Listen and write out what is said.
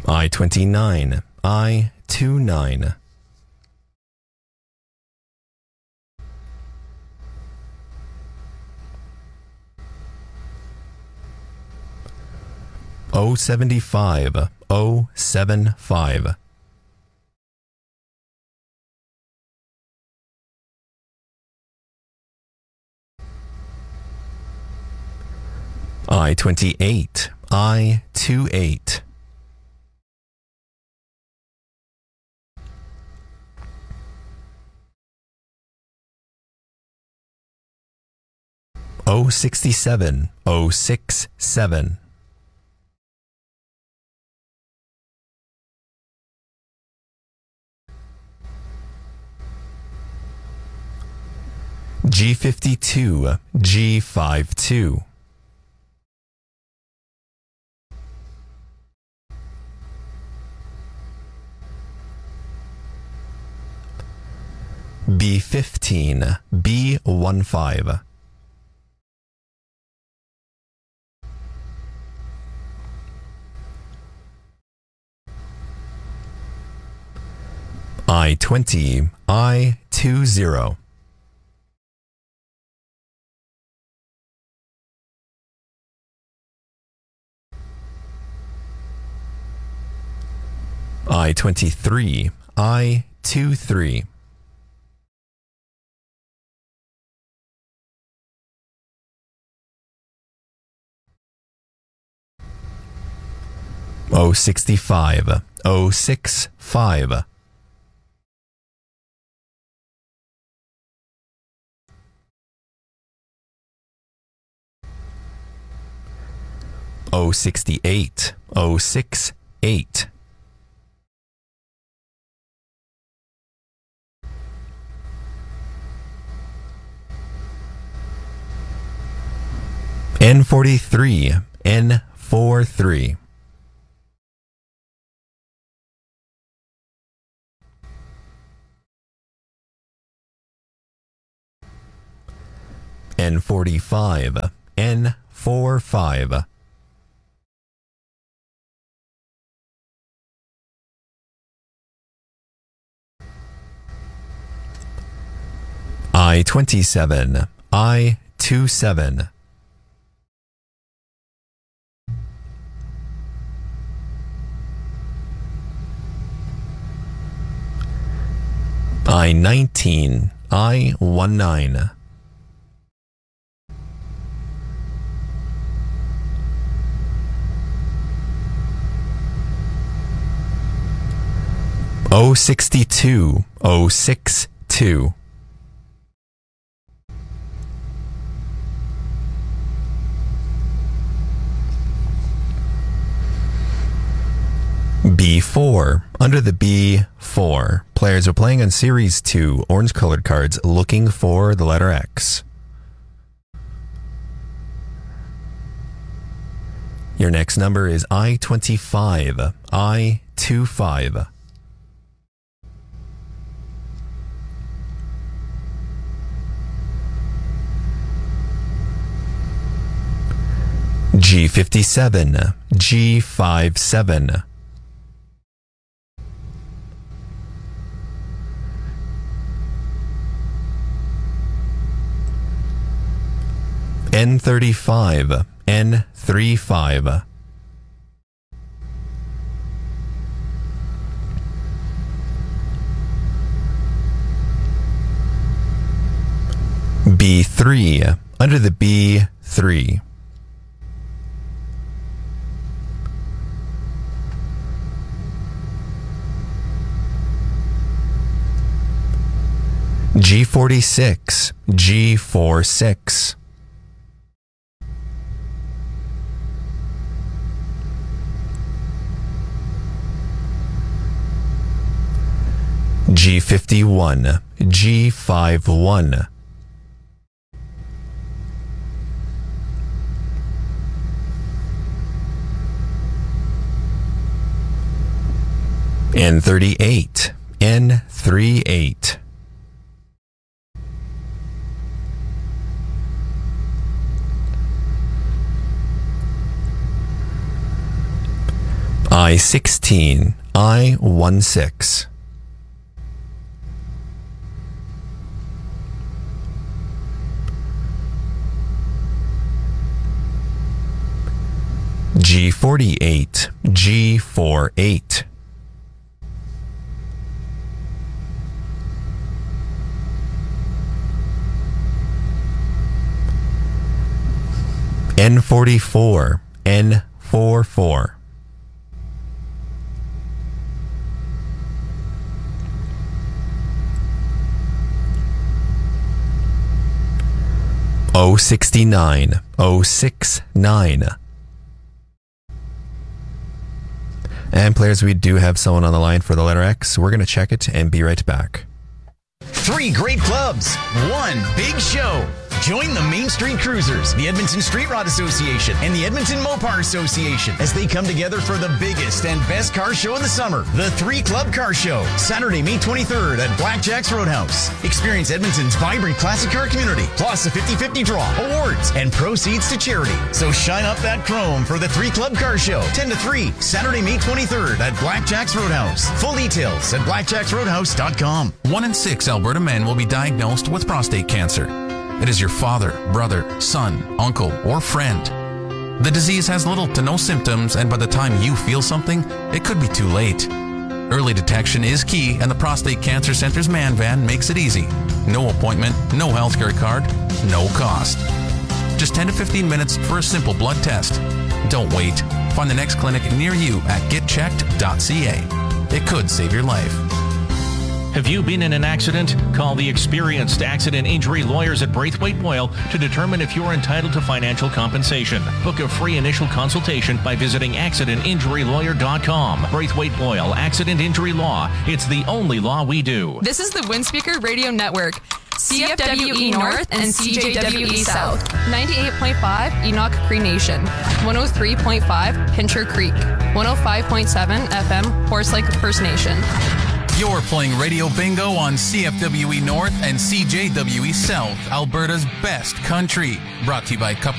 I-29, I-29. O-75, O-75. I-28, I-28. O-67, O-67. G-52, G-52. B-15, B-15. I-20, I-20. I-23, I-23. O-65, O-65. O-68, O-68. N-43, N-43. N-45, N-45. I-27, I-27. I-19, I-19. O-62, O-62. B4. Under the B4, players are playing on Series 2 orange-colored cards looking for the letter X. Your next number is I-25, I-25. G-57, G-57. N-35, N-35. B3, under the B3. G46, G46. G51, G51. N38, N38. I-16, I-16. G48, G48. N44, N44. O69, O69. And players, we do have someone on the line for the letter X. We're going to check it and be right back. 3 great clubs, 1 big show. Join the Main Street Cruisers, the Edmonton Street Rod Association, and the Edmonton Mopar Association as they come together for the biggest and best car show of the summer, the 3 Club Car Show, Saturday, May 23rd at Blackjack's Roadhouse. Experience Edmonton's vibrant classic car community, plus a 50-50 draw, awards, and proceeds to charity. So shine up that chrome for the 3 Club Car Show, 10 to 3, Saturday, May 23rd at Blackjack's Roadhouse. Full details at blackjacksroadhouse.com. 1 in 6 Alberta men will be diagnosed with prostate cancer. It is your father, brother, son, uncle, or friend. The disease has little to no symptoms, and by the time you feel something, it could be too late. Early detection is key, and the Prostate Cancer Center's Man Van makes it easy. No appointment, no healthcare card, no cost. Just 10 to 15 minutes for a simple blood test. Don't wait. Find the next clinic near you at getchecked.ca. It could save your life. Have you been in an accident? Call the experienced accident injury lawyers at Braithwaite Boyle to determine if you're entitled to financial compensation. Book a free initial consultation by visiting accidentinjurylawyer.com. Braithwaite Boyle, Accident Injury Law. It's the only law we do. This is the Windspeaker Radio Network. CFWE North and CJWE South. 98.5 Enoch Cree Nation. 103.5 Pincher Creek. 105.7 FM Horse Lake First Nation. You're playing Radio Bingo on CFWE North and CJWE South, Alberta's best country. Brought to you by Cup